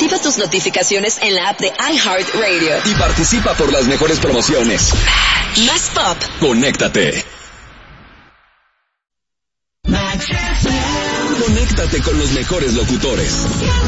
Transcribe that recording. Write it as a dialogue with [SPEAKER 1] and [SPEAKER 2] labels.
[SPEAKER 1] Activa tus notificaciones en la app de iHeartRadio.
[SPEAKER 2] Y participa por las mejores promociones.
[SPEAKER 1] Más pop.
[SPEAKER 2] Conéctate. Conéctate con los mejores locutores.